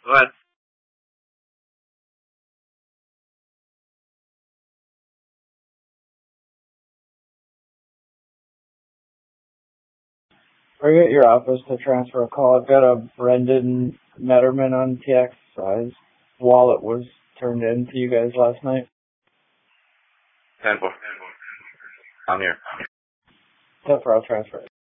Go ahead. Are you at your office to transfer a call? I've got a Brendan Metterman on TX. His wallet was turned in to you guys last night. 10-4. I'm here. 10-4, I'll transfer it.